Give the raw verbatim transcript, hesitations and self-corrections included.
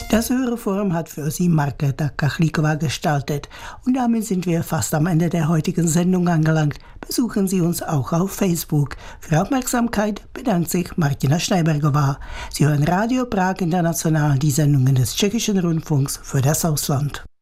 Das Hörerforum hat für Sie Markéta Kachlíková gestaltet. Und damit sind wir fast am Ende der heutigen Sendung angelangt. Besuchen Sie uns auch auf Facebook. Für Aufmerksamkeit bedankt sich Martina Schneibergová. Sie hören Radio Prag International, die Sendungen des Tschechischen Rundfunks für das Ausland.